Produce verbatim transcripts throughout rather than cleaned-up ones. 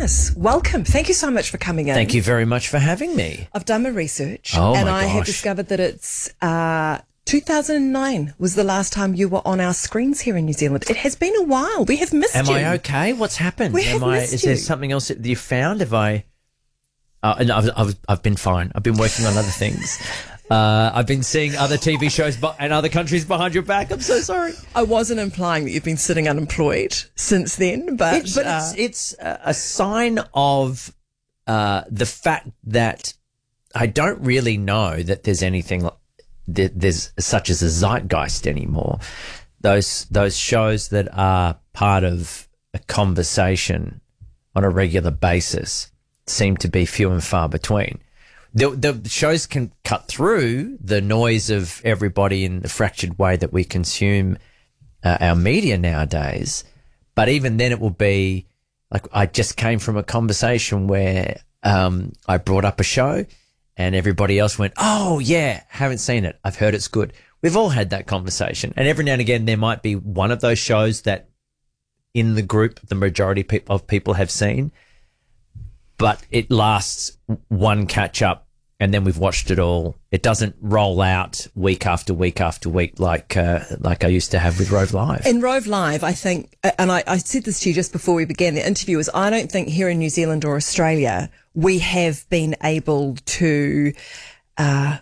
Thomas, welcome. Thank you so much for coming in. Thank you very much for having me. I've done my research Oh, and my I have gosh. discovered that it's uh, two thousand nine was the last time you were on our screens here in New Zealand. It has been a while. We have missed Am you. I okay? What's happened? We have Am I, missed is there you. something else that you found? Have I... Uh, no, I've, I've, I've been fine. I've been working on other things. Uh, I've been seeing other T V shows be- and other countries behind your back. I'm so sorry. I wasn't implying that you've been sitting unemployed since then, but, It, but uh, it's, it's a a sign of uh, the fact that I don't really know that there's anything like, that there's such as a zeitgeist anymore. Those those shows that are part of a conversation on a regular basis seem to be few and far between. The, the shows can cut through the noise of everybody in the fractured way that we consume uh, our media nowadays. But even then it will be like, I just came from a conversation where um, I brought up a show and everybody else went, oh yeah, haven't seen it. I've heard it's good. We've all had that conversation. And every now and again, there might be one of those shows that in the group, the majority pe- of people have seen, but it lasts one catch up and then we've watched it all. It doesn't roll out week after week after week like uh, like I used to have with Rove Live. in Rove Live, I think, and I, I said this to you just before we began the interview, is I don't think here in New Zealand or Australia we have been able to uh,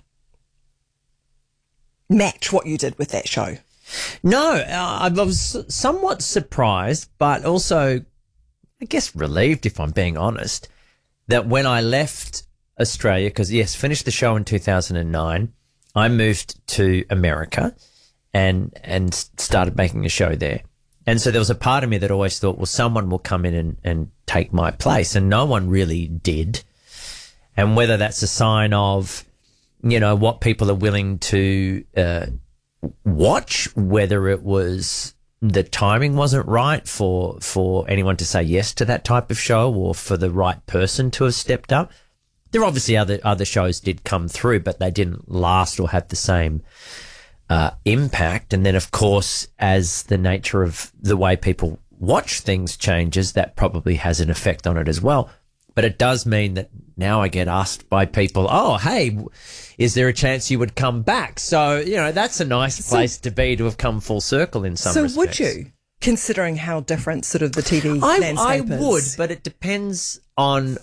match what you did with that show. No, uh, I was somewhat surprised, but also, I guess, relieved, if I'm being honest, that when I left Australia, because, yes, finished the show in two thousand nine, I moved to America and and started making a show there. And so there was a part of me that always thought, well, someone will come in and, and take my place, and no one really did. And whether that's a sign of, you know, what people are willing to uh, watch, whether it was the timing wasn't right for for anyone to say yes to that type of show or for the right person to have stepped up. There are obviously other other shows did come through, but they didn't last or have the same uh, impact. And then, of course, as the nature of the way people watch things changes, that probably has an effect on it as well. But it does mean that now I get asked by people, oh, hey, is there a chance you would come back? So, you know, that's a nice place to be, to have come full circle in some So respects. would you, considering how different sort of the T V I, landscape I is? would, but it depends on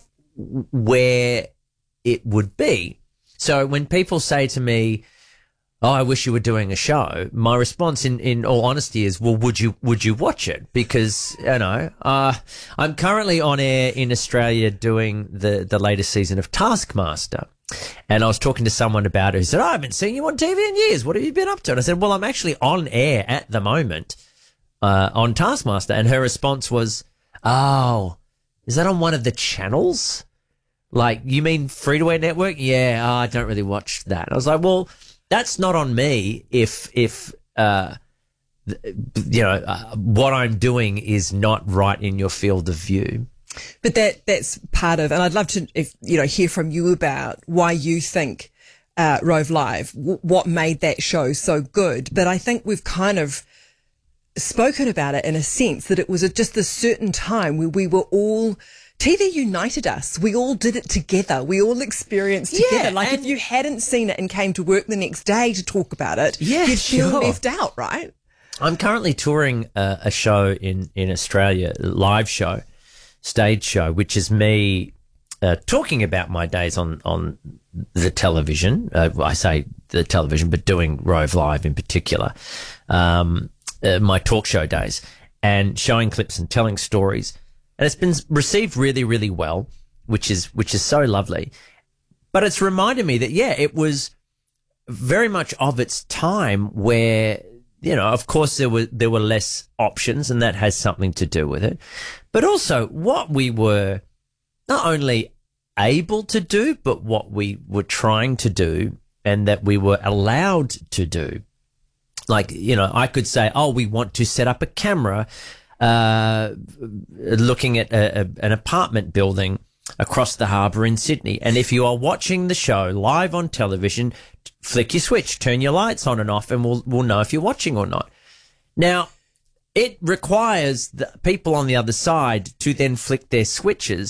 where it would be. So when people say to me, oh, I wish you were doing a show, my response in, in all honesty is, well, would you, would you watch it? Because, you know, uh, I'm currently on air in Australia doing the, the latest season of Taskmaster. And I was talking to someone about it who said, oh, I haven't seen you on T V in years. What have you been up to? And I said, well, I'm actually on air at the moment, uh, on Taskmaster. And her response was, oh, is that on one of the channels? Like, you mean free-to-air network? Yeah, oh, I don't really watch that. I was like, well, that's not on me if, if, uh, you know, uh, what I'm doing is not right in your field of view. But that that's part of, and I'd love to, if you know, hear from you about why you think uh, Rove Live, w- what made that show so good. But I think we've kind of spoken about it in a sense that it was at just a certain time where we were all, T V united us. We all did it together. We all experienced together. Yeah, like if you hadn't seen it and came to work the next day to talk about it, Yeah, you'd feel sure. left out, right? I'm currently touring a, a show in, in Australia, a live show, stage show, which is me uh, talking about my days on, on the television. Uh, I say the television, but doing Rove Live in particular, um, uh, my talk show days, and showing clips and telling stories. And it's been received really, really well, which is which is so lovely. But it's reminded me that, yeah, it was very much of its time where, you know, of course there were there were less options, and that has something to do with it. But also what we were not only able to do, but what we were trying to do and that we were allowed to do. Like, you know, I could say, oh, we want to set up a camera uh, looking at a, a, an apartment building across the harbour in Sydney. And if you are watching the show live on television, flick your switch, turn your lights on and off, and we'll, we'll know if you're watching or not. Now, it requires the people on the other side to then flick their switches